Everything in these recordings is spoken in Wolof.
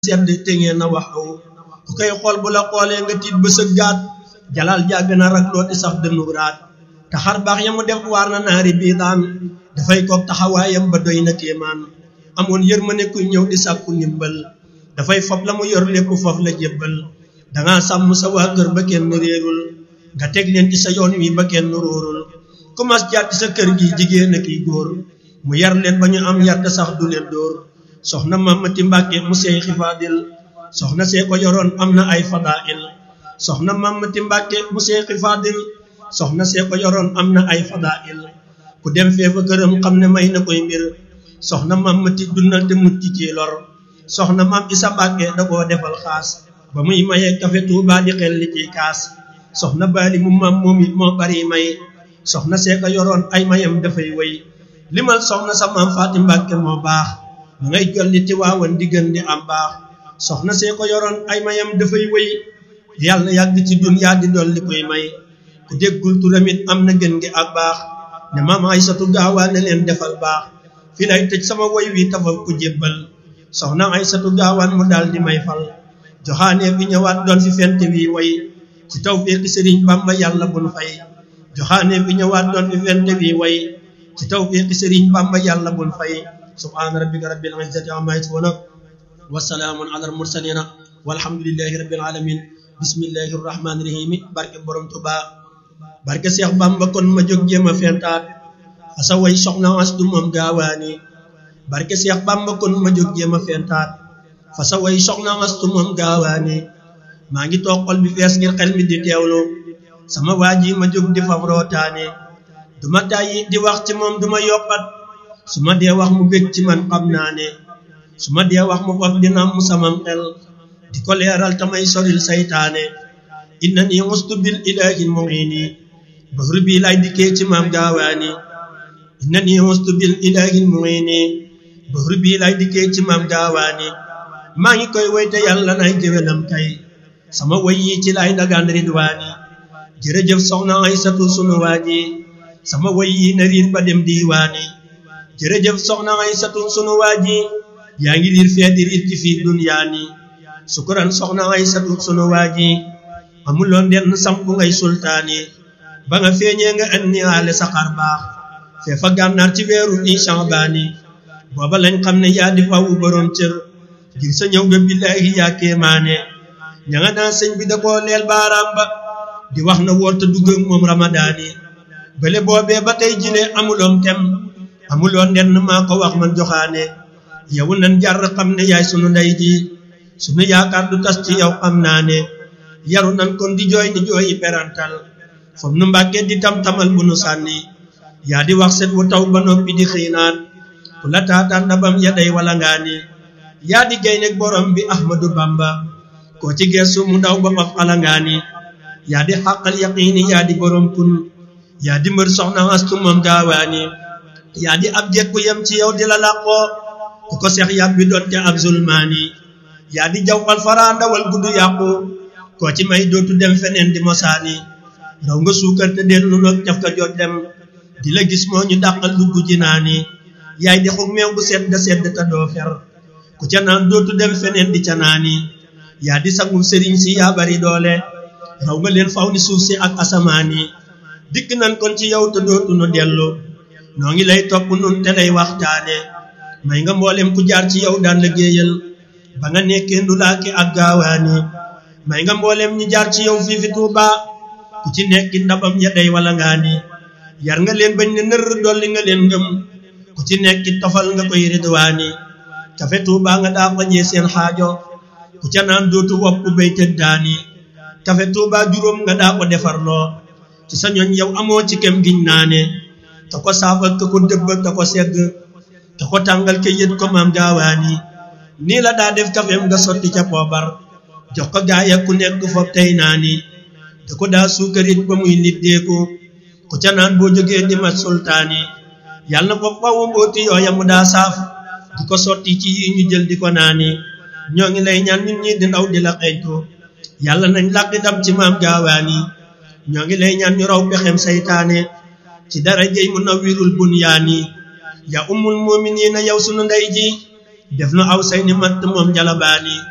sedd te ngeen na waxaw ku koy xool bu la xoolee nga tiit ba sëggaat jalal jàgg na rak looti sax dënnu raat te xar baax ya mu def waar na naari biitaan dafay koog taxawaayam ba doy na kéemaan amoon yërmande ku ñëw di sàkku ndimbal dafay fob la mu yor lépp foof la jébbal danga sàmm sa waa kër ba kenn réerul nga teg leen ci sa yoon wi ba kenn róorul ku mas jaar ci sa kër gi jigéen ak góor mu yar leen ba ñu am yar te sax du leen dóor soxna Mamati Mbàkke mu Seex Faadil soxna see ko yoroon am na ay fadail soxna Mamati Mbàkke mu Seex Faadil soxna see ko yoroon am na ay fadail ku dem feefa këram xam ne may na koy mbir soxna Mamati dundal te mucc ci lor soxna Mam Isa Mbàkke da koo defal xaas ba muy maye kafe Tuubaa di xel li ci kaas soxna Baali mu mam moomi moo bari may soxna see ko yoroon ay mayam dafay wéy limal soxna sa Maam Faati Mbàkke moo baax mu ngay jolli ci waawan di gën di am baax soxna see ko yoroon ay mayam dafay wéy yàlla yàgg ci dunyaa di dolli koy may ku déggul turamit am na gën gi ak baax ne Maam Aysatu Gaawaan ne leen defal baax fi lay tëj sama woy wi tafal ku jébbal soxna Aysatu Gaawaan mu daal di may fal joxaane bi ñëwaat doon fi fente wi way ci tawfiqi Sëriñ Bamba yàlla bun fay joxaane bi ñëwaat doon fi fente wi way ci tawfiqi Sëriñ Bamba yàlla bun fay subhaana rabbika rabbil izzati amma yasifuun wa salaamun alal mursaliin walhamdulillahi rabbil aalamiin bismillahi rahmaani rahiim barke borom Tuubaa barke Seex Bamba kon ma jóg jéem a fentaat asa way soxna Astu moom Gaawaani barke Seex Bamba kon ma jóg jéem a fentaat fasa way soxna Astu moom Gaawaani maa ngi toog xol bi fees ngir xel mi di teewlu sama waa ji ma jóg di faf rootaane duma tàyyi di wax ci moom duma yokkat su ma dee wax mu bég ci man xam naa ne su ma dee wax mu faf dina mu samam xel di ko leeral tamay soril saytaane inna ni mustu bil ilaahi mu'ini bëgru bi lay dikkee ci maam Gaawaani inna ni mustu bil ilaahi mu'ini bëgru bi lay dikkee ci maam Gaawaani maa ngi koy woy te yàlla nay géwélam kay sama woy yi ci lay dagaan ridwaani jërëjëf soxna Aysatu sunu waaji sama woy yi na riir ba dem diiwaani jërëjëf soxna Aysatu sunu waaji yaa ngi liir fee di riir ci fii dunyaani sukuran soxna Aysatu sunu waaji amuloon denn sampu ngay sultaani ba nga feeñee nga andi aale sa xar baax fee fa gànnaar ci weeru ni Shaabaani booba lañ xam ne yaa di fawu borom cër ngir sa ñëw nga billaahi yaa kéemaane ña nga naa sëñ bi da koo leel baaraam ba di wax na woor te dugg ak moom ramadaani bële boobee ba tey jile amuloon tem amuloon denn maa ko wax man joxaane yow nan jar xam ne yaay sunu ndey ji sunu yaakaar du tas ci yow xam naa ne yaru nan kon di jooyi perantal fom nu Mbàkke di tam-tamal bu nu sànni yaa di wax set wu taw ba noppi di xiinaat ku la taataan ndabam ya day wala ngaani yaa di gay nek borom bi Ahmadu Bamba koo ci geesu mu ndaw ba faf xalangaani yaa di xàqal yaqiini yaa di borom kun yaa di mbër soxna Astu moom Gaawaani yaa di ab jekku yem ci yow di la làqoo ku ko seex yàb bi doon te ab zulmaani yaa di jaw fal faraa ndawal gudd yàqu koo ci may dootu dem feneen di mosaani raw nga suukar te dellu noog caf ka jooj dem di la gis moo ñu dàqal dugg ji naani yaay di xug meew bu sedd te doo fer ku ca naan dootu dem feneen di ca naani yaa di sangum sëriñ si yaa bari doole raw nga leen faw ni suuf si ak asamaani dikk nan kon ci yow te dootu nu dellu noo ngi lay topp nun te lay waxtaane may nga mboolem ku jaar ci yow daan liggéeyal ba nga nekkee Ndulaake ak Gaawaani may nga mboolem ñi jaar ci yow fii fi Tuubaa ku ci nekki ndabam ya day wala ngaani yar nga leen bañ ne nër dolli nga leen ngëm ku ci nekki tofal nga koy ridwaani kafe Tuubaa nga daa fañee seen xaajo ku ca naan dootu wopp bay tëddaani kafe Tuubaa juróom nga daa ko defarloo ci sa ñoñ yow amoo ci kem giñ naane te ko saafal te ko dëbbal te ko segg te ko tàngal ke yët ko maam Gaawaani nii la daa def kafeem nga sotti ca poobar jox ko gaaya ku nekk foog tey naani te ko daa suukarit ba muy liddeeku ku ca naan boo jógee di mat sultaani yàlla na ko fawu mbooti yooya mu daa saaf di ko sotti ci yi ñu jël di ko naani ñoo ngi lay ñaan ñun ñi di ndaw di la xeeñtu yàlla nañ làqi dam ci maam Gaawaani ñoo ngi lay ñaan ñu raw pexem saytaane ci darajey Munawwirul Bunyaani ya ummul mu'miniina yow sunu ndey ji def na aw say ni matt moom jalabaani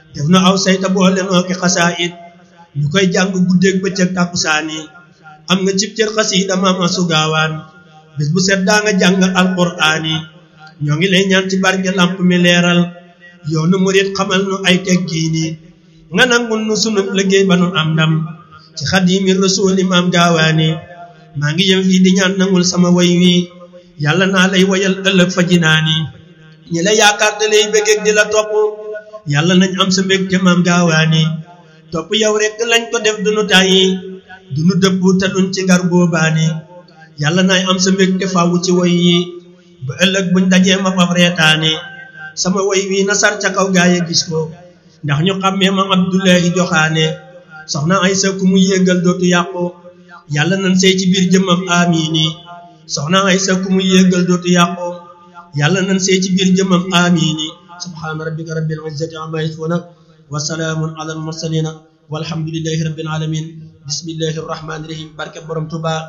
def na aw sayta boole noo ki xasaayit ñu koy jàng guddeeg bëccëg tàkkusaani am nga cib cër xasiida maama sugaawaan bis bu set daa nga jàng alquraani ñoo ngi lay ñaan ci barke lamp mi leeral yoonu murit xamal nu ay teggiini nga nangul nu sunu liggéey ba nu am ndam ci xadimi rasuuli maam gaawaani maa ngi yem fii di ñaan nangul sama way wi yàlla naa lay wayal ëllëg fa jinaani ñi la yaakaar te lay bëggeeg di la topp yàlla nañ am sa mbég te maam gaawaani topp yow rek lañ ko def dunu tàyyi dunu dëpp te duñ ci gar boobaani yàlla naay am sa mbég te faawu ci way yi ba ëllëg buñ dajee ma faf reetaani sama way wi na sar ca kaw gaaye gis ko ndax ñu xàmmee ma Abdullahi Joxaane soxna Aysa ku mu yéegal dootu yàqu yàlla nañ sey ci biir jëmmam amiini soxna Aysa ku mu yéegal dootu yàqu yàlla nañ sey ci biir jëmmam amiini subhaana rabbika rabbil izzati amma yasifuun wa salaamun alal mursaliin walhamdulillahi rabbil aalamiin bismillahi rahmaani rahiim barke borom Tuubaa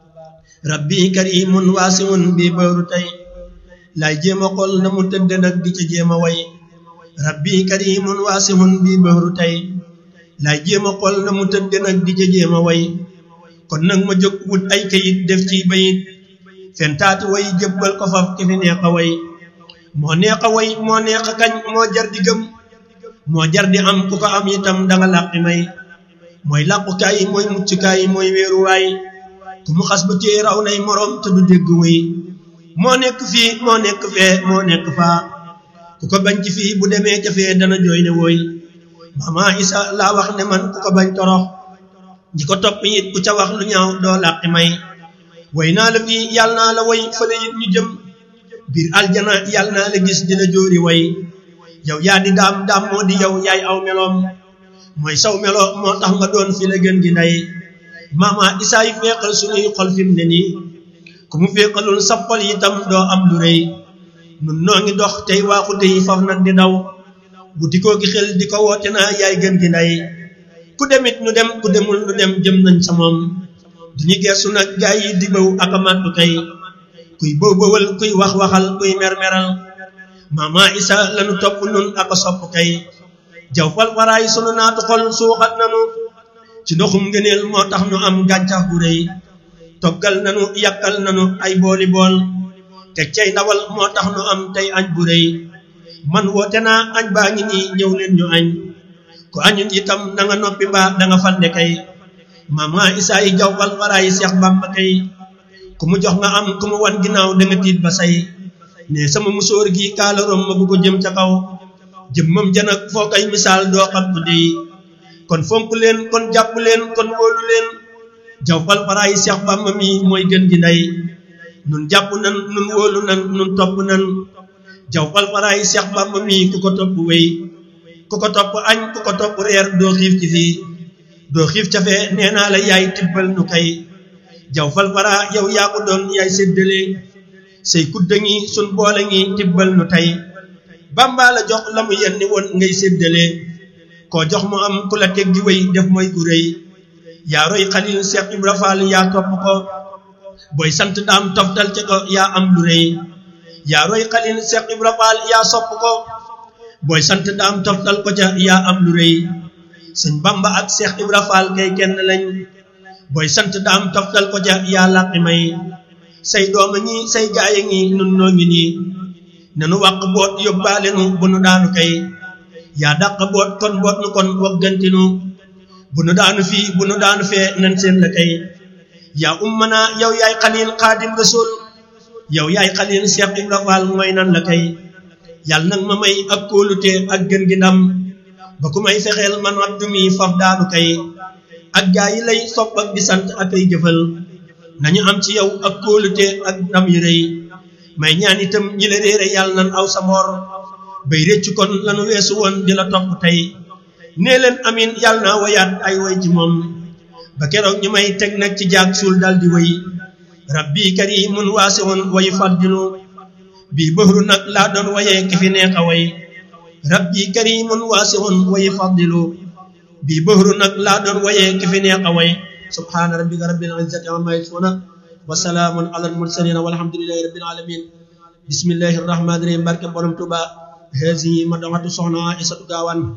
rabbi karimun waasiun bi booru tey lay jéema xol na mu tëdd nag di ca jéema way rabbi karimun waasiun bi booru tey lay jéema xol na mu tëdd nag di ca jéema way kon nag ma jóg wut ay kayit def ci bayit fentaati way jébbal ko faf ki fi neex a way moo neex a way moo neex a kañ moo jar di gëm moo jar di am ku ko am itam danga làqi may mooy làqukaay mooy muccukaay mooy wéeruwaay ku mu xas ba téye raw nay moroom te du dégg way moo nekk fii moo nekk fee moo nekk faa ku ko bañ ci fii bu demee ca fee dana jooy ne wooy mama Isa laa wax ne man ku ko bañ torox ñi ko topp it ku ca wax lu ñaaw doo làqi may way naa la fii yàlla naa la way fële it ñu jëm biir aljana yàlla naa la gis dina jóori way yow yaa di daam daam moo di yow yaay aw meloom mooy saw melo moo tax nga doon fi la gën gi ndey mama Isa yi feeqal suñuy xol fi mu ne nii ku mu feeqalul sa xol itam doo am lu rëy nun noo ngi dox tey waaxu tey faf nag di daw wuti koo gi xel di ko woote naa yaay gën gi ndey ku demit nu dem ku demul nu dem jëm nañ sa moom duñu geesu nag gaay yi di bëw ak a màttu tey kuy bëw bëwal kuy wax waxal kuy mermeral mama Isa lanu topp nun ak a sopp kay jaw fal faraay sunu naatu xol suuxat nanu ci ndoxum ngëneel moo tax nu am gàncax gu rëy toggal nanu yàkkal nanu ay booli bool teg cay ndawal moo tax nu am tey añ bu rëy man woote naa añ baa ngi nii ñëw leen ñu añ ku añun itam na nga noppi mbaa da nga fande kay mama Isa yi jaw fal faraay Seex Bàmba kay ku mu jox nga am ku mu wan ginnaaw da nga tiit ba say ne sama musóor gi kaalarom ma bu ko jëm ca kaw jëmmam janak foo kay misaal doo xam ku dey kon fonk leen kon jàpp leen kon wóolu leen jaw fal faraay Seex Bàmba mi mooy gën gi ndey nun jàpp nan nun wóolu nan nun topp nan jaw fal faraay Seex Bàmba mi ku ko topp wéy ku ko topp añ ku ko topp reer doo xiif ci fii doo xiif ca fee nee naa la yaay tibbal nu kay jaw fal fara yow yaa ko doon yaay séddale say kudda ngi sun boole ngi tibbal nu tey Bàmba la jox la mu yenni woon ngay séddale koo jox mu am ku la teg di wéy def mooy ku rëy yaa roy Xalil Seex Ibra Faal yaa topp ko booy sant daam toftal ca ko yaa am lu rëy yaa roy Xalil Seex Ibra Faal yaa sopp ko booy sant daam toftal ko ca yaa am lu rëy sëñ Bàmba ak Seex Ibra Faal kay kenn lañ booy sant daam toftal ko ca yaa làqi may say dooma ñi say gaaya ngi nun noo ngi nii nanu wàq boot yóbbaale nu bu nu daanu kay yaa dàq boot kon boot nu kon woggantinu bu nu daanu fii bu nu daanu fee nan seen la kay yaa ummana yow yaay Xalil Xaadim Rasul yow yaay Xalil Seex Ibra Faal mooy nan la kay yàlla nag ma may ak kóolute ak gën gi ndam ba ku may fexeel man Abdu mi faf daanu kay ak gaa yi lay sopp ak di sant ak ay jëfal nañu am ci yow ak kóolute ak ndam yu rëy may ñaan itam ñi la réere yàlla nan aw sa moor bay réccu kon lanu weesu woon di la topp tey nee leen amin yàlla naa wayaat ay way ci moom ba keroog ñu may teg nag ci jaag suul dal di way rabbi karimun waasiun way faddilu bii bëhru nag laa doon wayee ki fi neex a way rabbi karimun waasiun way faddilu bii bëhru nag laa doon wayee ki fi neex a way subhaana rabbika rabbil izzati amma yasifuun wa salaamun alal mursaliin walhamdulillahi rabbil aalamiin bismillahi rahmaani rahiim barke borom Tuuba haasi ma doxatu soxna Aysatu Gaawaan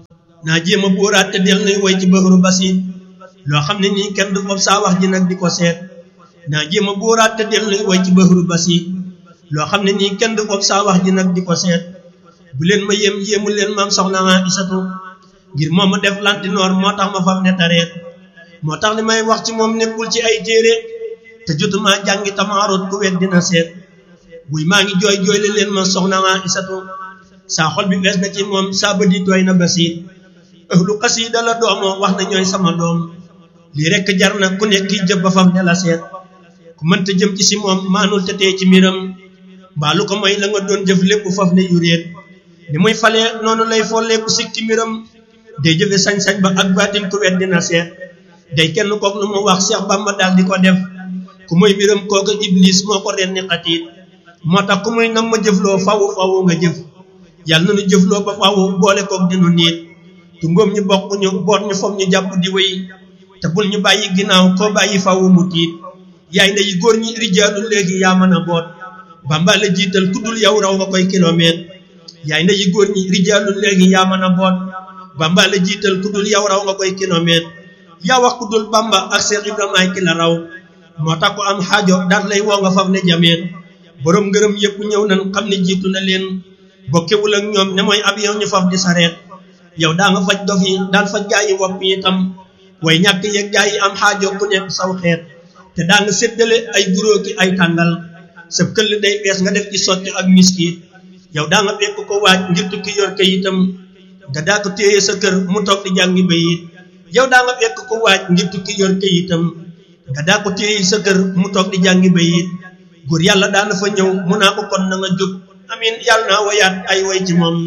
naa jéema buuraat te del nuy woy ci bëxru basit loo xam ne nii kenn du foofu saa wax ji nag di ko seet naa jéema buuraat te del nuy woy ci bëxru basit loo xam ne nii kenn du foofu saa wax ji nag di ko seet bu leen ma yéemu leen maam soxna Aysatu ngir moom ma def lantinoor moo tax ma fam ne tareet moo tax li may wax ci moom nekkul ci ay téere te jotuma jàngi tamaarut ku wet dina seet buy maa ngi jooyle leen ma soxna Aysatu saa xol bi fees na ci moom saa bët yi tooy na basiit ëhlu xasiida la doomoo wax na ñooy sama doom lii rekk jar na ku nekk ki jëb ba fam ne la seet ku mënta jëm ci si moom maanul te tee ci mbiram mbaa lu ko mooy la nga doon jëf lépp faf ne yuréet ni muy falee noonu lay follee ku sikki mbiram day jëfe sañ-sañ ba ak baatin ku wet dina seet day kenn kook lu mu wax Seex Bamba daal di ko def ku muy mbiram kooku iblis moo ko ren ni xatiit moo tax ku muy nam ma jëfloo fawu nga jëf yàlla na nu jëfloo ba fawu boole kook dinu niit tu ngóom ñu bokk ñu boot ñu foog ñu jàpp di wéy te bul ñu bàyyi ginnaaw koo bàyyi fawu mu tiit yaay ndeyi góor ñi rijaalu léegi yaa mën a boot Bamba la jiital ku dul yow raw nga koy kilomètre yaay ndeyi góor ñi rijaalu léegi yaa mën a boot Bamba la jiital ku dul yow raw nga koy kilomètre yaa wax ku dul Bamba ak Seex Ibrahima ki la raw moo tax ku am xaajo daal lay woo nga faf ne jameet borom ngërëm yëpp ñëw nan xam ne jiitu na leen bokkewul ak ñoom ne mooy ab yow ñu faf di sareet yow daa nga faj dof yi daan faj gaa yi wopp yi itam way ñàkk yeeg gaa yi am xaajo ku nekk saw xeet te daa nga séddale ay guróo ki ay tàngal sa këll day fees nga def ci sotti ak miskiit yow daa nga fekk ko waaj ngir tukki yor kayitam nga daa ko téye sa kër mu toog di jàngi bayit yow daa nga fekk ko waaj ngir tukki yor kayitam nga daa ko téye sa kër mu toog di jàngi bayit góor yàlla daana fa ñëw mu naa ko kon na nga jóg amin yàlla naa wayaat ay way ci moom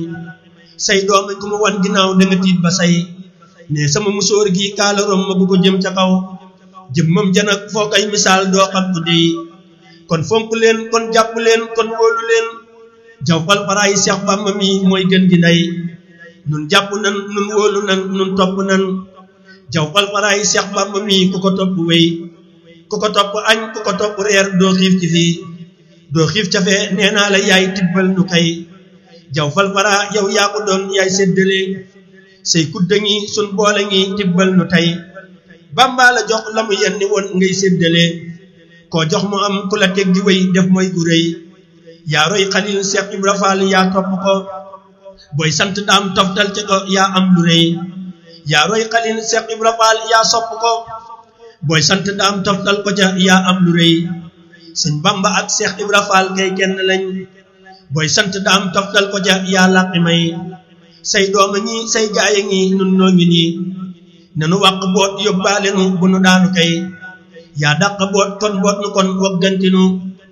say doomi ku mu wan ginnaaw da nga tiit ba say ne sama musóor gi kaalarom ma bu ko jëm ca kaw jëm moom janak foo koy misaal doo xam ko dey kon fonk leen kon jàpp leen kon wóolu leen jaw fal faraay Seex Bamba mi mooy gën gi ndey nun jàpp nan nun wóolu nan nun topp nan jaw fal faraay Seex Bamba mi ku ko topp wéy ku ko topp añ ku ko topp reer doo xiif ci fii doo xiif ca fee nee naa la yaay tibbal nu kay jaw fal fara yow yaa ko doon yaay séddale say kudda ngi sun boole ngi tibbal nu tey Bamba la jox la mu yenni woon ngay séddale koo jox mu am ku la teg di wéy def mooy gu rëy yaa roy Xalil Seex Ibra Faal yaa topp ko booy sant daam toftal ci ko yaa am lu rëy yaa roy Xalil Seex Ibra Faal yaa sopp ko booy sant daam toftal ko ca yaa am lu rëy sëñ Bamba ak Seex Ibra Faal kay kenn lañ booy sant daam toftal ko ca yaa làqi may say dooma ñi say gaaya ngi nun noo ngi nii nanu wàq boot yóbbaale nu bu nu daanu kay yaa dàq boot kon boot nu kon waggantinu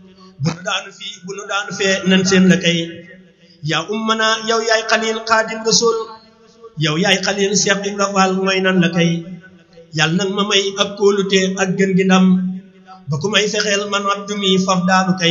bu nu daanu fii bu nu daanu fee nan seen la kay yaa ummana yow yaay Xalil Xaadim Rasul yow yaay Xalil Seex Ibra Faal mooy nan la kay yàlla nag ma may ak kóolute ak gën gi ndam ba ku may fexeel man abdu mi faf daanu kay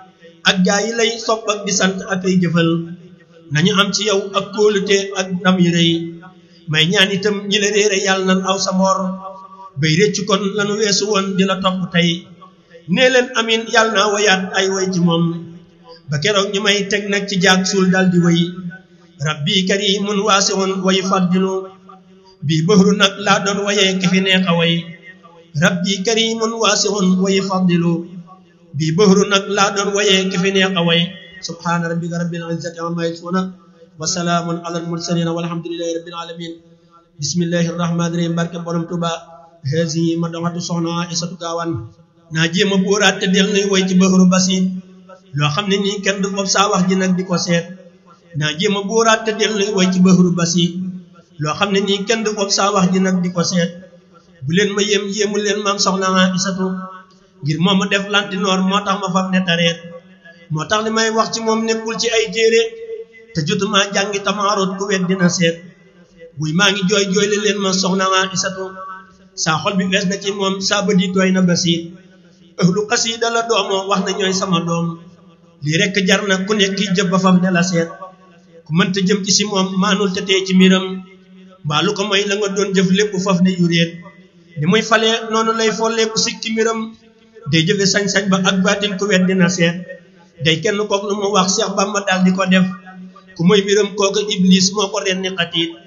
ak gaa yi lay sopp ak di sant ak ay jëfal nañu am ci yow ak kóolute ak ndam yu rëy may ñaan itam ñi la réere yàlla nan aw sa mboor bay réccu kon lanu weesu woon di la topp tey nee leen amin yàlla naa wayaat ay way ci moom ba keroog ñu may teg nag ci jaag suul dal di way rabbi karimun waasi'un way faddinu bii bëhru nag laa doon wayee ki fi neex a way rabbi karimun waasi'un way faddilu bii bëhru nag laa doon wayee ki fi neex a way subhaana rabbika rabbil izzati amma yasifuuna wa salaamun alal mursaliin walhamdulillahi rabbil aalamiin bismillahi rahmaani rahiim barke borom Tuuba haasi ma doxatu soxna Aysatu Gaawaan naa jéema buuraat te del nuy woy ci bëhru basiit loo xam ne nii kenn du foofu saa wax ji nag di ko seet naa jéema buuraat te del nuy woy ci bëhru basiit loo xam ne nii kenn du foofu saa wax ji nag di ko seet bu leen ma yéemu leen maam soxna Aysatu ngir moom ma def lantinoor moo tax ma faf ne tareet moo tax li may wax ci moom nekkul ci ay téere te jotuma jàngi tamaarut ku wet dina seet buy maa ngi jooyle leen ma soxna Aysatu saa xol bi fees na ci moom saa bët yi tooy na basiit ëhlu xasiida la doomoo wax na ñooy sama doom lii rekk jar na ku nekk ki jëb ba faf ne la seet ku mënta jëm ci si moom maanul te tee ci mbiram mbaa lu ko mooy la nga doon jëf lépp faf ne yuréet ni muy falee noonu lay follee ku sikki mbiram day jëfe sañ-sañ ba ak baatin ku wet dina seet day kenn kook lu mu wax Seex Bamba daal di ko def ku mooy mbiram kooku iblis moo ko ren ni xatiit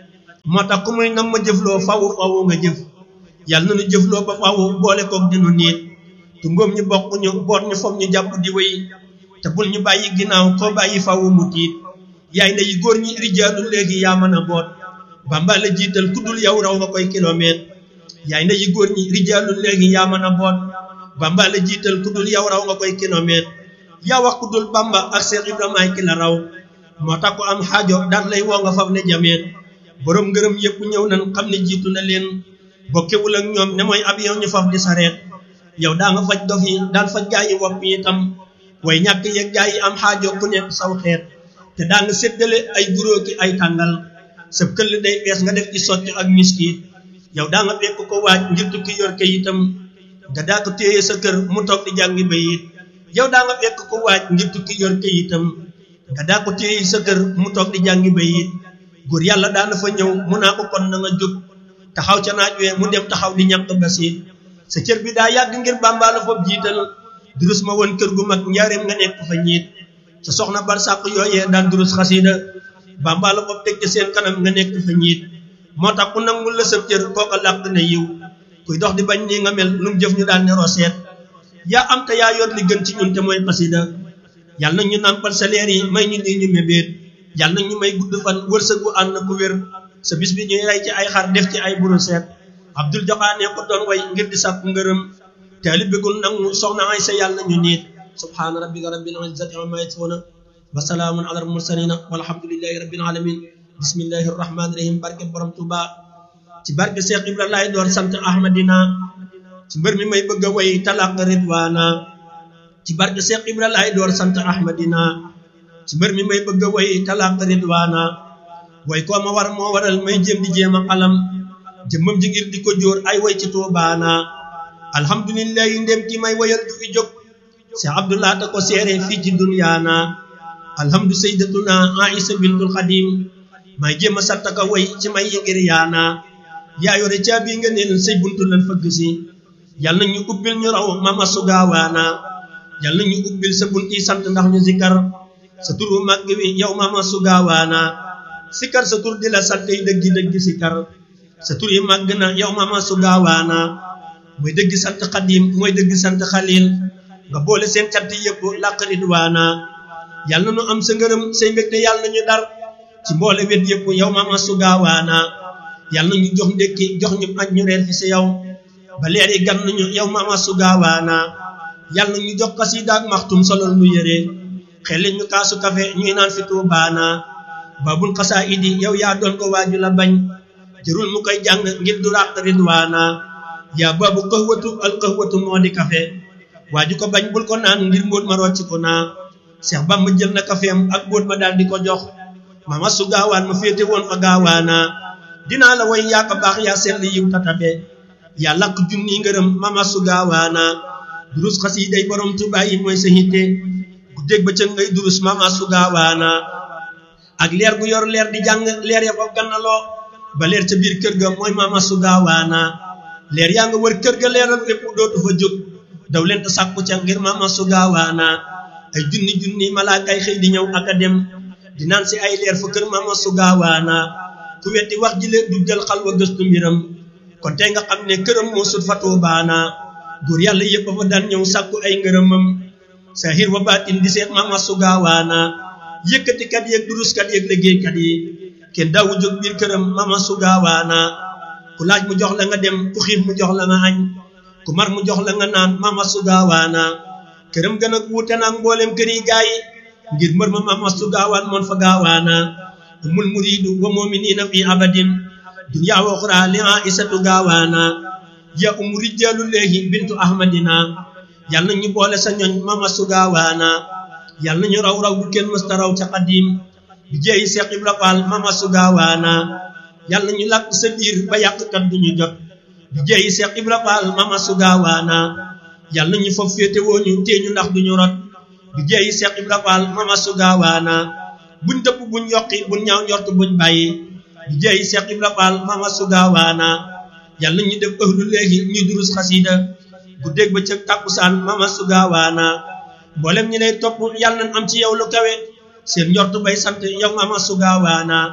moo tax ku muy nam ma jëfloo fawu nga jëf yàlla na nu jëfloo ba fawu boole koog dinu niit tu ngóom ñu bokk ñu boot ñu foog ñu jàpp di wéy te bul ñu bàyyi ginnaaw koo bàyyi fawu mu tiit yaay na yi góor ñi rijaalu léegi yaa mën a boot Bamba la jiital ku dul yow raw nga koy kilomètre yaay na yi góor ñi rijaalu léegi yaa mën a boot Bamba la jiital ku dul yow raw nga koy kilomètre yaa wax ku dul Bamba ak Seex Ibrahima ki la raw moo tax ku am xaajo daan lay woo nga faf ne jameet borom ngërëm yëpp ñëw nan xam ne jiitu na leen bokkewul ak ñoom ne mooy avion ñu faf di sareet yow daa nga faj dof yi daan faj gaa yi wopp yi itam way ñàkk yeeg gaa yi am xaajo ku nekk saw xeet te daa nga séddale ay guróo ki ay tàngal sa këll day bees nga def ci socc ak miskit yow daa nga fekk ko waaj ngir tukki yor kayitam nga daa ko téye sa kër mu toog di jàngi bayit yow daa nga fekk ko waaj ngir tukki yor kayitam nga daa ko téye sa kër mu toog di jàngi bayit góor yàlla daana fa ñëw mu naa ko kon na nga jóg taxaw ca naaj wee mu dem taxaw di ñàkk basiit sa cër bi daa yàgg ngir Bàmba la foofu jiital durus ma woon kër gu mag njaareem nga nekk fa ñiit sa soxna barsàq yooyee daan durus xasida Bàmba la foofu teg ca seen kanam nga nekk fa ñiit moo tax ku nangul la sa cër kooka làq na yiw kuy dox di bañ nii nga mel lu mu jëf ñu daan ne roseet yaa am te yaa yor li gën ci ñun te mooy xasida yàlla na ñu nàmpal sa leer yi may ñu lii ñu mébéet yàlla na ñu may gudd fan wërsëg bu ànd ku wér sa bis bi ñuy rey ci ay xar def ci ay buru seet Abdul Joxaane ko doon way ngir di sàkku ngërëm taalib bégul nangu soxna ay sa yàlla na ñu niit subhaana rabbika rabbil izzati amma yasifuuna wa salaamun alal mursaliina walhamdulillahi rabbil alamin bismillahi rahmaani rahim barke borom Tuuba ci barke Seex Ibra laay door sant Ahmadina ci mbër mi may bëgg a way talaq ridwaana ci barke Seex Ibra laay door sant Ahmadina ci mbër mi may bëgg a way talaq ridwaana way koo ma war moo waral may jéem di jéem a xalam jëmmam ji ngir di ko jóor ay way ci Tuubaana alhamdulillahi ndem ki may wayal du fi jóg Seex Abdullah ta ko seere fii ci dunyaana alhamdu sayyidatuna Aïsa bintul Xadim may jéem a sattaka way ci may yi ngir yaana yaa yore caabi nga neel say buntu lan fëgg si yal na ñu ubbil ñu raw mama su gaawaana yal na ñu ubbil sa bunti sant ndax ñu zikar sa tur wu màgg wi yow mama su gaawaana sikar sa tur di la sant yi dëggi dëggi sikar sa tur yi màgg na yow mama su gaawaana mooy dëgg sant Xadim mooy dëgg sant Xalil nga boole seen cant yëpp làq ridwaana yal na ñu am sa ngërëm say mbégte yal na ñu dar ci mboole wet yëpp yow mama su gaawaana yal na ñu jox ndékki jox ñu añ ñu reer fi si yow ba leer yi gan nañu yow mama su gaawaana yal na ñu jox xasida ak maxtum solol nu yére xel ñu kaasu kafe ñuy naan fi Tuubaana babul xasaayidi yow yaa doon ko waaju la bañ jërul mu koy jàng ngir du ràq ridwaana yaa babu xëwatu al xëwatu moo di kafe waaju ko bañ bul ko naan ngir mbóot ma rocc ko naa Seex Bamba jël na kafeem ak mbóot ma daal di ko jox mama su gaawaan ma féete woon fa gaawaana dinaa la way yaa ko baax yaa sell yiw tatabe yaa làq junni ngërëm mama su gaawaana durus xasiiday borom Tuubaa yi mooy sa hitte guddeeg bëccëg ngay durus mama su gaawaana ak leer gu yor leer di jàng leer ya ko gannaloo ba leer ca biir kër ga mooy mama su gaawaana leer yaa nga wër kër ga leeral lépp dootu fa jóg daw leen te sàkku ca ngir mama su gaawaana ay junni junni malaakay xëy di ñëw ak a dem di naan si ay leer fa kër mama su gaawaana ku weddi wax ji leen duggal xalwa gëstu mbiram kon tey nga xam ne këram moo sut fa Tuubaana góor yàlla yëpp fa daan ñëw sàkku ay ngërëmam sahir wa baatin di seet mama su gaawaana yëkkatikat yeeg duruskat yeeg liggéeykat yi kenn daawu jóg biir këram mama su gaawaana ku laaj mu jox la nga dem ku xiif mu jox la nga añ ku mar mu jox la nga naan mama su gaawaana këram gën a wuute naag mboolem kër yi gaay ngir mbër ma mama su gaawaan moon fa gaawaana umul muridu wa muminina fi abadin dunya wa uxra li Aïsatu gaawaana ya umu rijaalu léegi bintu ahmadina yal na ñu boole sa ñoñ mama su gaawaana yal na ñu raw raw bu kenn mësta raw ca Xadim bi jeeyi Seex Ibra Faal mama su gaawaana yal na ñu làkk sa biir ba yàqkat duñu jot bi jeeyi Seex Ibra Faal mama su gaawaana yal na ñu foofu féete woo ñu téeñu ndax duñu rot bi jeeyi Seex Ibra Faal mama su gaawaana buñ dëpp buñ yokki buñ ñaaw njort buñ bàyyi bi jeeyi Seex Ibra Faal mama su gaawaana yal na ñu def ëhlu léegi ñuy durus xasida guddeeg ba ca tàkkusaan mama su gaawaana mboolem ñi lay topp yal nañ am ci yow lu kawe seen njort bay sant yow mama su gaawaana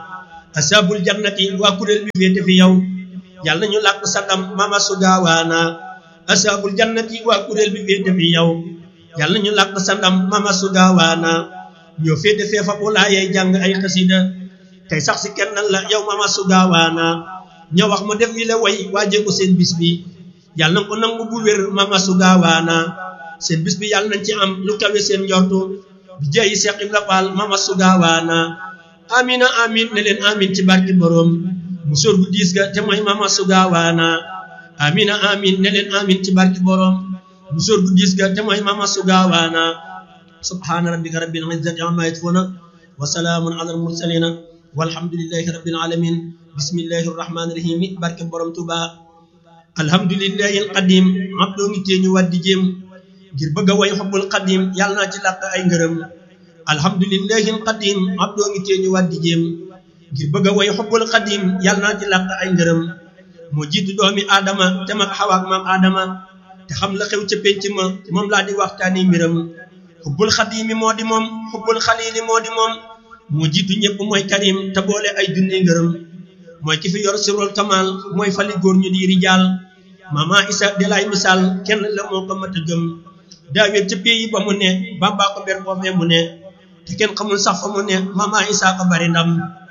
ashabul jannati waa kuréel bi féete fi yow yàlla nañu làq sa ndam mama su gaawaana ashabul jannati waa kuréel bi féete fi yow yàlla nañu làq sa ndam mama su gaawaana ñoo féete fee fa ulaayay jàng ay xasida tey sax si kennal la yow mama su gaawaana ñoo wax ma def wi la way waaje ko seen bis bi yàlla na ko nangu bu wér mama su gaawaana seen bis bi yàlla nañ ci am lu kawe seen njortu bi jeeyi Seex Ibra Faal mama su gaawaana amina amin ne leen amin ci barke borom musóor gu diis ga te mooy mama su gaawaana amina amin ne leen amin ci barke borom musóor gu diis ga te mooy mama su gaawaana subhaana rabbika rabbil izzati amma yasifuna wa salaamun ala al mursalina walhamdulillahi rabbil alamin bismillahir rahmanir rahim barke borom Tuuba alhamdulillahi al qadim abdoo ngi teeñu waddi jéem ngir bëgg a way xubbul qadim yàlla naa ci làq ay ngërëm alhamdulillahi al qadim abdoo ngi teeñu waddi jéem ngir bëgg a way xubbul qadim yàlla naa ci làq ay ngërëm moo jiitu doomi aadama te mag Xawa ak maam aadama te xam la xew ca penc ma moom laa di waxtaani mbiram xubbul xadimi moo di moom xubbul xalili moo di moom moo jiitu ñëpp mooy karim te boole ay junne ngërëm mooy ki fi yor sirul kamal mooy fali góor ñu di rijaal mama isa de lay misaal kenn la moo ko mat a gëm daawet ca pays ba mu ne bamba ko ber foofee mu ne te kenn xamul sax fa mu ne mama isa ko bari ndam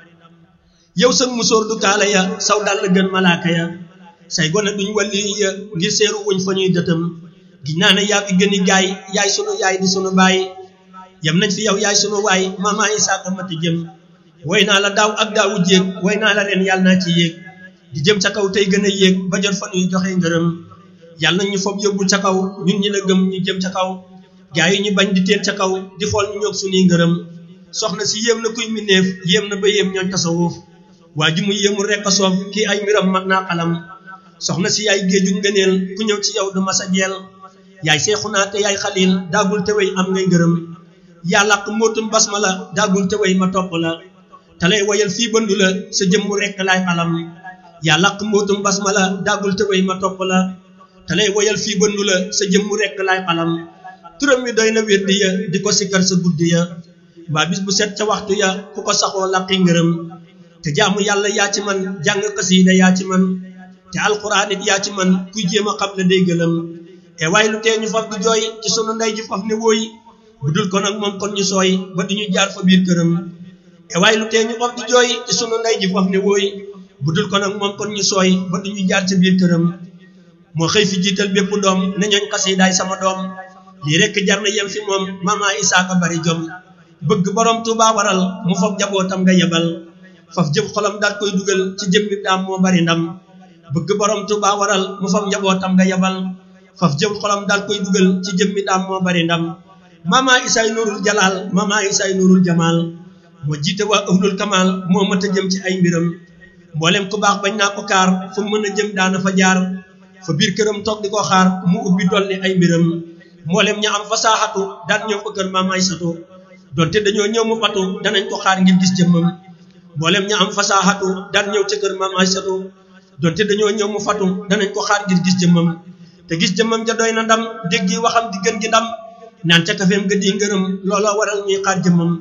yow sëg musóor du kaala ya saw dal la gën malaaka ya say gone duñ walli ya ngir seeru wuñ fa ñuy dëtëm giñ naa ne yaa fi gëni gaay yaay sunu yaay di sunu baay yam nañ fi yow yaay sunu waay mama isa ko mat a jëm way naa la daaw ak daawu jéeg way naa la ren yàlla naa ci yéeg di jëm ca kaw tey gën a yéeg ba jot fa ñuy joxe ngërëm yàlla nañ ñu fob yóbbul ca kaw ñun ñi la gëm ñu jëm ca kaw gaa yi ñu bañ di teel ca kaw di xool ñu ñoog suñuy ngërëm soxna si yéem na kuy mineef yéem na ba yéem ñooñ tasawuf waa ji mu yéemul rekk a soof kii ay mbiram mag naa xalam soxna si yaay géeju ngëneel ku ñëw ci yow du masa jeel yaay seexunaa te yaay xalil daagul te way am ngay ngërëm yaa làq mbootum basmala daagul te way ma topp la te lay wayal fii bëndu la sa jëmmu rekk laay xalam yaa làq mbootum basmala daagul te way ma topp la te lay wayal fii bëndu la sa jëmmu rekk laay xalam turam wi doy na wérdi ya di ko sikkar sa guddi ya mbaa bis bu set ca waxtu ya ku ko saxoo làqi ngërëm te jaamu yàlla yaa ci man jàng xasiida yaa ci man te alxuraan it yaa ci man kuy jéem a xam la day gëlëm e waaye lu tee ñu faf di jooy ci sunu ndey ji faf ne wooy bu dul ko nag moom kon ñu sooy ba di ñu jaar fa biir këram e waaye lu tee ñu faf di jooy ci sunu ndey ji faf ne wooy bu dul ko nag moom kon ñu sooy ba di ñu jaar ca biir këram moo xëy fi jiital bépp doom ne ñooñ xasiidaay sama doom lii rekk jar na yem fi moom mama isaaka bari jom bëgg borom Tuuba waral mu faf jabootam nga yebal faf jëf xolam daal koy dugal ci jëmmi daam moo bari ndam bëgg borom Tuuba waral mu faf njabootam nga yebal faf jëf xolam daal koy dugal ci jëmmi daam moo bari ndam mama isaay nuurul jalaal mama isaay nuurul jamaal moo jiite waa ahlul kamal moo mat a jëm ci ay mbiram mboolem ku baax bañ naa ko kaar fu mën a jëm daana fa jaar fa biir këram toog di ko xaar mu ubbi dolli ay mbiram mboolem ña am fa saaxatu daan ñëw ko kër mama Aysatu donte dañoo ñëw mu fatu danañ ko xaar ngir gis jëmmam mboolem ña am fa saaxatu daan ñëw ca kër mama Aysatu donte dañoo ñëw mu fatu danañ ko xaar ngir gis jëmmam te gis jëmmam ja doy na ndam dégg waxam di gën gi ndam naan ca kafeem ga di ngërëm looloo waral ñuy xaar jëmmam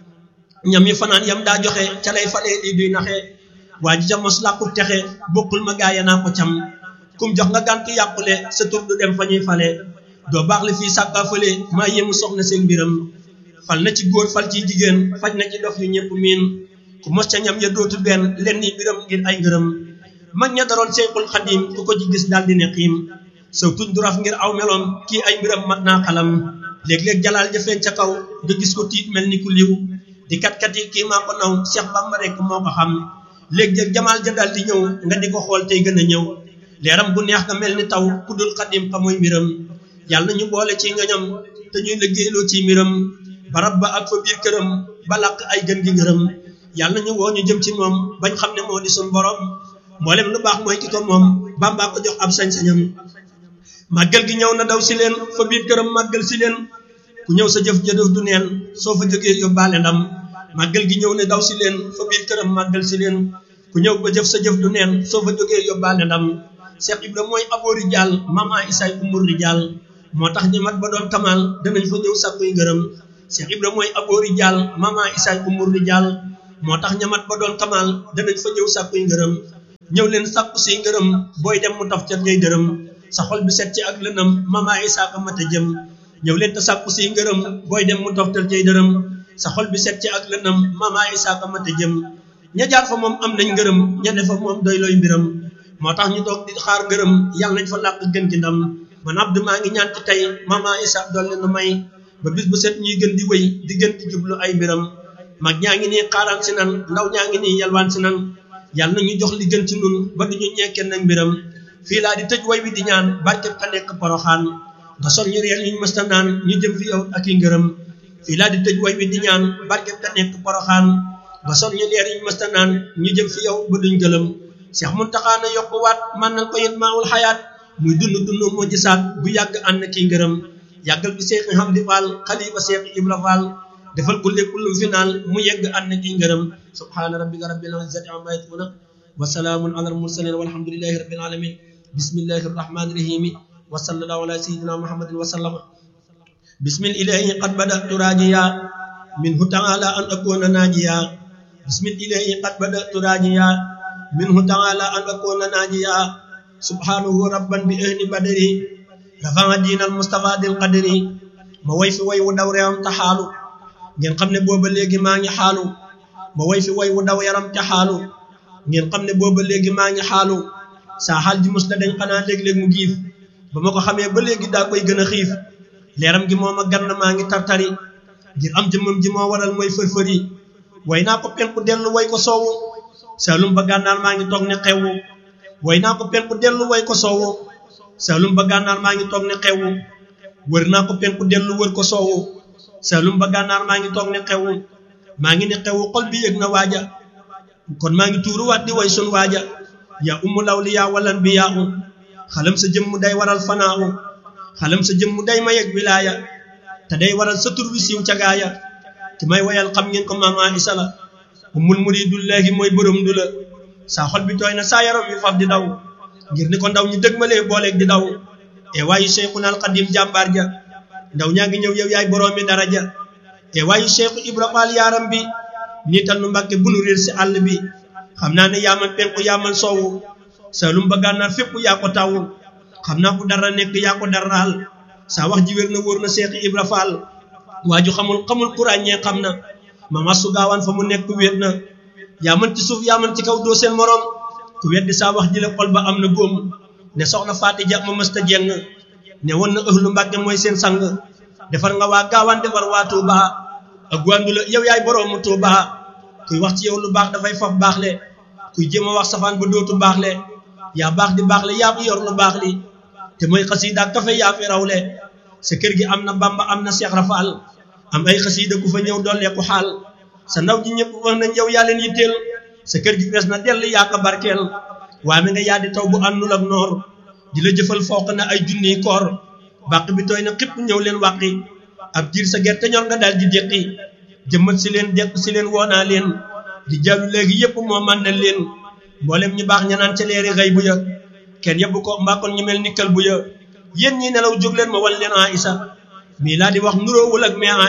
ñam yi fanaan yam daa joxe ca lay falee lii duy naxe waa ji ca mos làqub texe bokkul ma gaaya naa ko cam kum jox nga gàntu yàqule sa tur du dem fa ñuy fale doo baax le fii sàkkaa fële maa yéemu soxna seen mbiram fal na ci góor fal ciy jigéen faj na ci dof yu ñëpp miin ku mos ca ñam ya dootu benn len ni mbiram ngir ay ngërëm mag ña daroon Seexul Xadiim ku ko ci gis daal di ne xiim saw tuñ du raf ngir aw meloom kii ay mbiram mat naa xalam léeg-léeg jalaal ja feeñ ca kaw nga gis ko tiit mel ni ku liw di kat-kat yi kii maa ko naw Seex Bamba rekk moo ko xam léeg-léeg jamaal ja daal di ñëw nga di ko xool tey gën a ñëw leeram bu neex nga mel ni taw ku dul Xadiim xamuy mbiram yàlla ñu boole ci ngañam te ñuy liggéeyloo ci mbiram barab ba ak fa biir këram ba làq ay gën gi ngërëm yàlla ñu woo ñu jëm ci moom bañ xam ne moo di suñ borom mboolem lu baax mooy ki ko moom Bamba ko jox ab sañ-sañam màggal gi ñëw na daw si leen fa biir këram màggal si leen ku ñëw sa jëf jëdëf du neen soo fa jógee yóbbaale ndam màggal gi ñëw ne daw si leen fa biir këram màggal si leen ku ñëw ba jëf sa jëf du neen soo fa jógee yóbbaale ndam Seex Ibra mooy aboori jaal mama isaay umur rijaal moo tax ñi mat ba doon kamal danañ fa ñëw sàkkuy ngërëm Seex Ibra mooy aboori jaal mama isaay umur rijaal moo tax ñamat ba doon kamal danañ fa ñëw sàkkuy ngërëm ñëw leen sàkku si ngërëm booy dem mu taf ca ngay dërëm sa xol bi set ci ak lënam mama Isaaka mate jëm ñëw leen te sàkku si ngërëm booy dem mu toftal cay dërëm sa xol bi set ci ak lënam mama Isaaka mate jëm ña jaar fa moom am nañ ngërëm ña defa moom doy looy mbiram moo tax ñu toog di xaar ngërëm yàlla nañ fa làq gën ci ndam man Abdou maa ngi ñaan ci tey mama Isaaka dool leen may ba bis bu set ñuy gën di wéy di gën di jublu ay mbiram mag ñaa ngi nii xaaraan si nan ndaw ñaa ngi nii yalwaan si nan yàlla na ñu jox li gën ci nun ba duñu ñekkee nag mbiram fii laa di tëj way wi di ñaan barkeb ka nekk poroxaan nga sol ñu reel ñu mësta naan ñu jëm fi yow ak i ngërëm fii laa di tëj way wi di ñaan barkeb ka nekk poroxaan nga sol ñu leer ñu mësta naan ñu jëm fi yow ba duñ gëlëm Seex Muntaxaa na yokku waat man nañ ko yit maawul xayaat muy dund moo gisaat bu yàgg ànd ki ngërëm yàggal bi Seex Hamdi Fall xalifa Seex Ibra Fall defal ko lépp lu final mu yegg ànd ki ngërëm subhaana rabbika rabbil izzati amma yasifun wa salaamun alal mursalin walhamdulillahi rabbil alamin bismillahir rahmanir rahim wa sallallahu ala sayyidina muhammadin wa sallama bismil ilahi qad bada'tu rajiya minhu ta'ala an akuna najiya bismil ilahi qad bada'tu rajiya minhu ta'ala an akuna najiya subhanahu rabban bi ahli badri rafa'a dinal mustafa dil qadri ma way fi way wu daw reewam taxaalu ngeen xam ne booba léegi maa ngi xaalu ma way fi way wu daw yaram ca xaalu ngeen xam ne booba léegi maa ngi xaalu saa xaal ji mus la dañ xanaa léeg-léeg mu giif ba ma ko xamee ba léegi daa koy gën a xiif leeram gi moo ma gann maa ngi tartari ngir am jëmmam ji moo waral mooy fër-fëri way naa ko penku dellu way ko soowu saalum ba gànnaar maa ngi toog ne xewwu way naa ko penku dellu way ko soowu saalum ba gànnaar maa ngi toog ne xewwu wër naa ko penku dellu wër ko soowu saalum ba gànnaar maa ngi toog ne xewwu maa ngi ne xewwu xol bi yëg na waaja kon maa ngi tuuruwaat di way sun waaja yaa ummul awliyaa wal anbiyaa xalam sa jëmm day waral fanaaw xalam sa jëmm day may ak wilaaya te day waral sa tur wi siiw ca gaaya ki may wayal xam ngeen ko mama Isa la ummul muridullahi mooy borom du la saa xol bi tooy na saa yaram wi faf di daw ngir ni ko ndaw ñi dëgmalee booleeg di daw e waayu Cheikhuna al Qadim jàmbaar ja ndaw ñaa ngi ñëw yow yaay boroomi daraja e waayu Cheikh Ibra Fall yaaram bi niital nu Mbàkke bu nu réer si àll bi xam naa ne yaamal penku yaamal soowu saalum ba gànnaar fépp yaa ko taw xam naa ko dara nekk yaa ko daraal saa wax ji wér na wóor na Cheikh Ibra Fall waaju xamul kuraañee xam na ma masu gaawaan fa mu nekk wéet na yaa mën ci suuf yaa mën ci kaw doo seen morom ku weddi saa wax ji la xol ba am na góom ne soxna Faatija ma mësta jeng ne woon na ëhlu Mbàkke mooy seen sang defar nga waa gaawaan defar waa Tuuba ak gwandu la yow yaay boroomu Tuuba kuy wax ci yow lu baax dafay faf baax le kuy jéem a wax safaan ba dootu baax le yaa baax di baax le yaa fi yor lu baax li te mooy xasiida ak kafe yaa fi rawle sa kër gi am na Bamba am na Seex Rafal am ay xasiida ku fa ñëw dolleeku xaal sa ndaw ji ñëpp wax nañ yow yaa leen yitteel sa kër gi fees na dell yaa ko barkeel waa mi nga yaa di taw bu àndul ak noor di la jëfal fooq na ay junniy koor bàq bi tooy na xipp ñëw leen wàqi ab diir sa gerte ñor nga daal di déqi jëmmat si leen dekk si leen woonaa leen di jàllu léegi yëpp moo man na leen mboolem ñu baax ña naan ca leeri xëy bu ya kenn yebbu ko mbaakoon ñu mel ni kël bu ya yéen ñi nelaw jóg leen ma wan leen Aïssa mii laa di wax nuroowul ak mais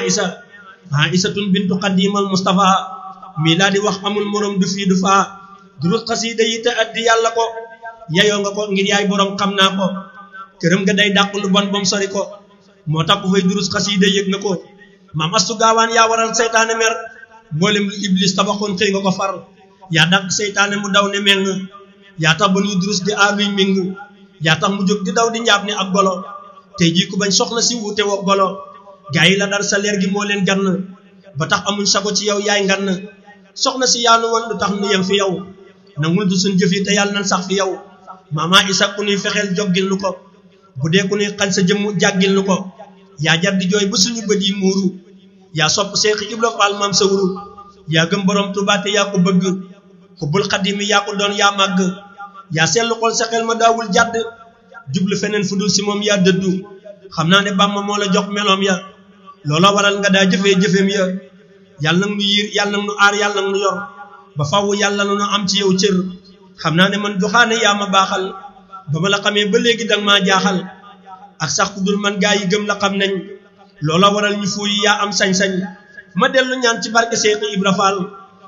Aïssatun bintu Xadimal Mustafa mii laa di wax amul morom du fii du faa durus xasiida yi te addi yàlla ko yayoo nga ko ngir yaay borom xam naa ko këram nga day dàq lu bon bom sori ko moo tax ku fay durus xasiida yëg na ko maam astu gaawaan yaa waral seytaane mer mboolem lu iblis tabaxoon xëy nga ko far yaa dàq seytaane mu daw ne meng yaa tax ba nuy durus di aaluy ming yaa tax mu jóg di daw di njaab ni ak golo tey jii ku bañ soxna si wuute woo golo gaa yi la dar sa leer gi moo leen gann ba tax amuñ sago ci yow yaay ngann soxna si yaanu woon lu tax nu yem fi yow nangul du suñ jëf yi te yàlla nan sax fi yow mama Isa ku nuy fexeel joggil nu ko bu dee ku nuy xañ sa jëmm jàggil nu ko yaa jar di jooy ba suñu bët yi muuru yaa sopp Seex Ibra Fall maam sa wuru yaa gëm borom Tuubaa te yaa ko bëgg xubbul xadimi yaa ko doon yaa màgg yaa seetlu xol sa xel ma daawul jàdd jublu feneen fu dul si moom yaa dëddu xam naa ne Bàmba moo la jox meloom ya loola waral nga daa jëfee jëfeem ya yàlla nag nu yiir yàlla nag nu aar yàlla nag nu yor ba faww yàlla na nu am ci yow cër xam naa ne man joxaane yaa ma baaxal ba ma la xamee ba léegi danga maa jaaxal ak sax ku dul man gaa yi gëm la xam nañ loola waral ñu fuuyi yaa am sañ-sañ ma dellu ñaan ci barke Seex Ibra Fall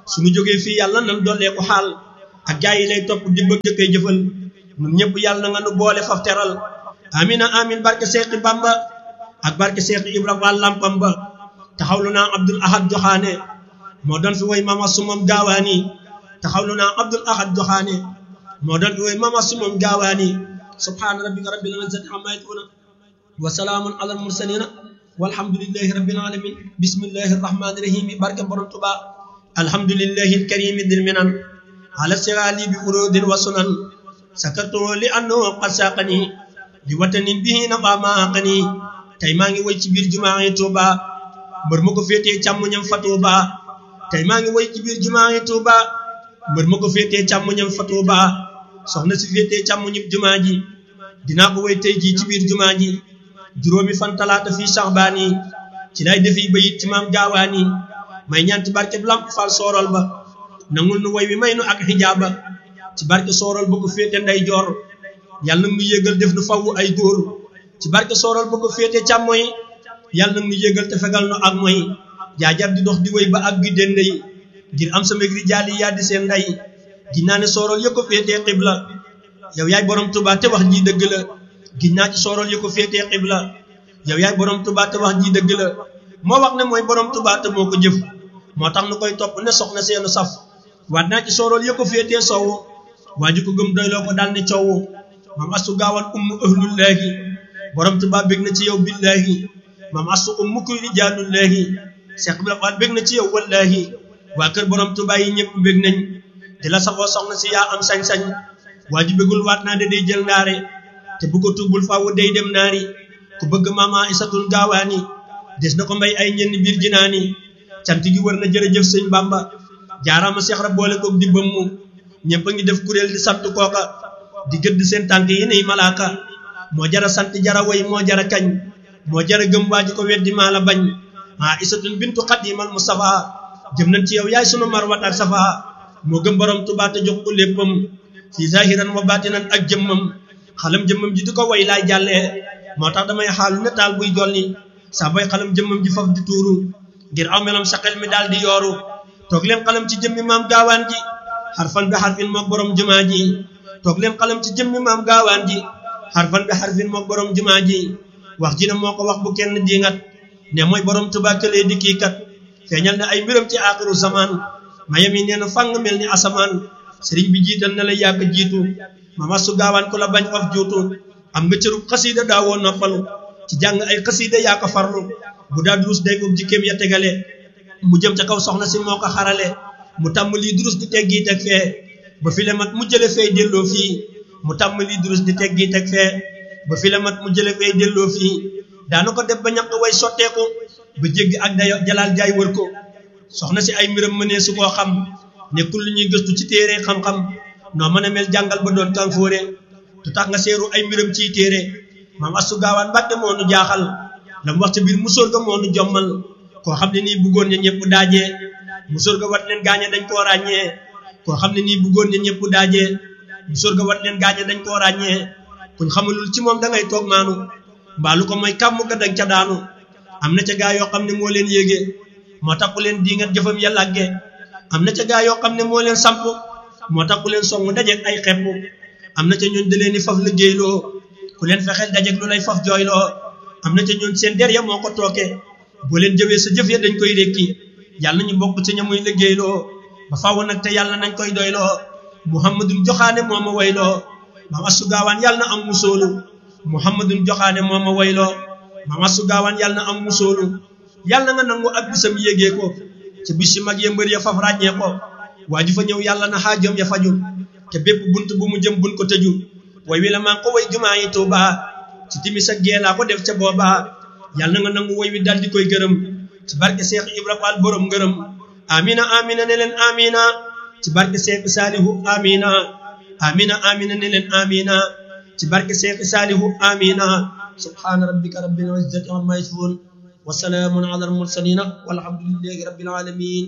suñu jógee fii yàlla nan dollee ko xaal ak gaa yi lay topp di bëgg koy jëfal ñun ñëpp yàlla nga nu boole faf teral amina amin barke Seexi Bamba ak barke Seexi Ibra Fall lampam ba taxawlu naa Abdul Ahad Joxaane moo doon fi woy mama sumam gaawaani taxawlu naa Abdul Ahad Joxaane moo doon fi woy mama sumam gaawaani subhaana rabbika rabbil izzati amma yasifun wa salaamun alal mursalin walhamdulillahi rabbil alamin bismillahi rahmani rahim barke borom Tuubaa alhamdulillahi alkarimi dil minan ala sirali bi urudin wa sunan sakartu li annahu qad saqani li watanin bihi nafa ma aqani tey maa ngi woy ci biir jumaa yi Tuuba mbër ma ko féetee càmmoñam fa Tuuba tey maa ngi woy ci biir jumaa yi Tuuba mbër ma ko féetee càmmoñam fa Tuuba soxna si féetee càmmoñam jumaa ji dinaa ko woy tey jii ci biir jumaa ji juróomi fan talaata fii Saxbaani ci lay defi bayit ci maam Gaawaani may ñaan ci barke Lamp Fall soorol ba nangul nu woy wi may nu ak xijaaba ci barke soorol ba ko féete nday joor yàlla na mu yégal def nu faww ay góor ci barke soorol ba ko féete càmmoñ yàlla na mu yégal te fegal nu ak mooy jaajar di dox di woy ba ak gi dende yi ngir am sa megri jaali yaa di seen nday giñ naa ne soorol ya ko féetee xibla yow yaay borom Tuubaa te wax ji dëgg la giñ naa ci soorol ya ko féetee xibla yow yaay borom Tuubaa te wax ji dëgg la moo wax ne mooy borom Tuubaa te moo ko jëf moo tax nu koy topp ne soxna seenu saf waat naa ci soorol ya ko féetee sowwu waa ji ko gëm doyloo ko daal ne coowu maam astu gaawal ummu ahlullaahi borom Tuubaa bég na ci yow billaahi maam astu ummu kuy rijaalullaahi Seex Ibra Faal bég na ci yow wallaahi waa kër borom Tuubaa yi ñëpp bég nañ di la safoo soxna si yaa am sañ-sañ waa ji bégul waat naa de day jël ngaare te bu ko tuubul faawu day dem naari ku bëgg maama isatul gaawaani des na ko mbay ay ñenn biir jinaani cant gi wër na jërëjëf sëñ Bamba jaaraama Seex Ra boole koog di bëmmu ñëpp a ngi def kuréel di sant kooka di gëdd seen tànk yi nay malaaka moo jara sant jara woy moo jara kañ moo jara gëm waa ji ko weddi maa la bañ maa isatun bintu xadimal Mustafa jëm nañ ci yow yaay sunu marwat ak safa moo gëm borom Tuubaa te jox ko léppam fi zahiran wa batinan ak jëmmam xalam jëmmam ji di ko way laay jàllee moo tax damay xaalu ne taal buy jolli saa boy xalam jëmmam ji faf di tuuru ngir aw melam sa xel mi daal di yooru toog leen xalam ci jëmmi maam gaawaan ji xarfan bi xarfin mook borom jumaa ji toog leen xalam ci jëmmi maam gaawaan ji xarfan bi xarfin mook borom jumaa ji wax ji ne moo ko wax bu kenn diingat ne mooy borom Tuubaa këlee di kii kat feeñal na ay mbiram ci aaxiru zaman mayam yi nee na fang mel ni asamaan sëriñ bi jiital na la yàgg jiitu mama su gaawaan ku la bañ of juutu am nga cërub xasiida daawoo noppalu ci jàng ay xasiida yaa ko farlu bu daa durus day ub jikkéem ya tegale mu jëm ca kaw soxna si moo ko xarale mu tàmm lii durus di teggi teg fee ba fi le mat mu jële fee delloo fii mu tàmm lii durus di teggi teg fee ba fi le mat mu jële fee delloo fii daana ko def ba ñaq way sotteeku ba jéggi ak dayo jalaal jaay wër ko soxna si ay mbiram mënee su koo xam nekkul lu ñuy gëstu ci téere xam-xam noo mën a mel jàngal ba doon kanfóore tu tax nga seeru ay mbiram ciy téere maam Astu Gaawaan Mbàkke moo nu jaaxal lam wax ca biir musóor ga moo nu jommal koo xam ne nii bëggoon ña ñëpp daajee musóor ga wat leen gaañe dañ koo ràññee koo xam ne nii bëggoon ña ñëpp daajee musóor ga wat leen gaañe dañ koo ràññee kuñ xamalul ci moom da ngay toog maanu mbaalu ko mooy kàmm ga dañ ca daanu am na ca gaa yoo xam ne moo leen yéegee moo tax ku leen diingat jëfam ya làgge am na ca gaa yoo xam ne moo leen samp moo tax ku leen song dajeeg ay xepp am na ca ñooñ da leen di faf liggéeyloo ku leen fexeel dajeeg lu lay faf jooyloo am na ca ñooñ seen der ya moo ko tooke boo leen jëwee sa jëf ya dañ koy rékki yàlla ñu bokk ci ña muy liggéeyloo ba faaw nag te yàlla nañ koy doyloo muhammadun joxaane moo ma wayloo maam Astu Gaawaan yàlla na am musoolu muhammadun joxaane moo ma wayloo maam Astu Gaawaan yàlla na am musoolu yàlla nga nangu ak bisam yéegee ko ca bis yi mag ya mbër ya faf ràññee ko waa ju fa ñëw yàlla na xaajom ya faju te bépp bunt bu mu jëm buñ ko tëju way wi la maa ngi ko way jumaa yi Tuuba ci timis ak gee laa ko def ca booba yàlla nga nangu way wi dal di koy gërëm ci barke Seex Ibra Faal borom ngërëm amina amina ne leen amina ci barke Seex Saalihu amina amina amina ne leen amina ci barke Seex Saalihu amina subhaana rabbika rabbil izzati amma yasifuun wa salaamun ala al mursaliin walhamdulillahi rabbil aalamiin.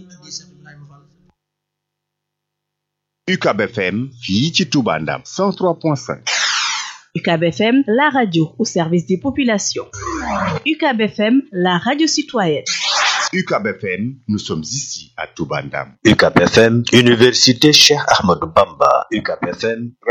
UCAB FM fii ci Touba Ndam 103.5. UCAB FM, la radio au service des populations. UCAB FM, la radio citoyenne. UCAB FM, nous sommes ici à Touba Ndam. UCAB FM, Université Cheikh Ahmadou Bamba. UCAB FM